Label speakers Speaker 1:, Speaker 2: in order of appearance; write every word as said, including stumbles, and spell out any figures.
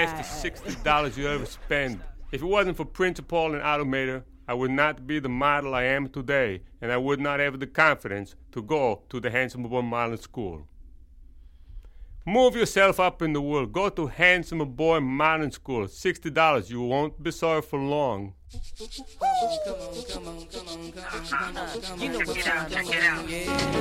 Speaker 1: best sixty dollars you ever spent. If it wasn't for Principal and Automator, I would not be the model I am today, and I would not have the confidence to go to the Handsome Boy Modeling School. Move yourself up in the world. Go to Handsome Boy Modeling School. sixty dollars. You won't be sorry for long.
Speaker 2: Come on, come on, come on, come on, come on, come on. You know what time it is.